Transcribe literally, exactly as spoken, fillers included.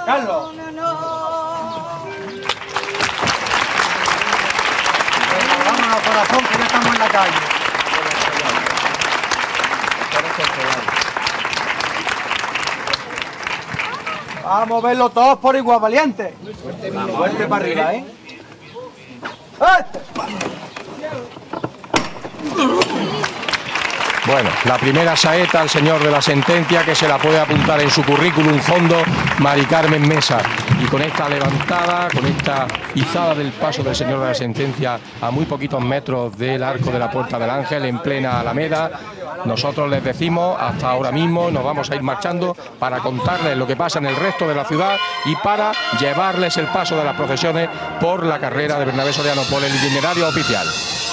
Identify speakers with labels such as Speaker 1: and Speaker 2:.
Speaker 1: Carlos. Vámonos, corazón, que ya estamos en la calle. Vamos a moverlo todos por igual, valiente. Fuerte para arriba, ¿eh?
Speaker 2: Bueno, la primera saeta al señor de la sentencia, que se la puede apuntar en su currículum fondo, Mari Carmen Mesa. Y con esta levantada, con esta izada del paso del señor de la sentencia a muy poquitos metros del arco de la Puerta del Ángel, en plena Alameda, nosotros les decimos hasta ahora mismo, nos vamos a ir marchando para contarles lo que pasa en el resto de la ciudad y para llevarles el paso de las procesiones por la carrera de Bernabé Soriano, por el itinerario oficial.